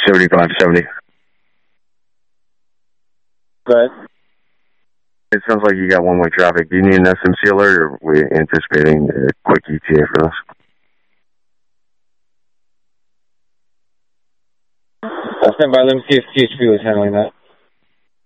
7570. Go ahead. It sounds like you got one-way traffic. Do you need an SMC alert, or are we anticipating a quick ETA for this? I'll stand by. Let me see if CHP was handling that.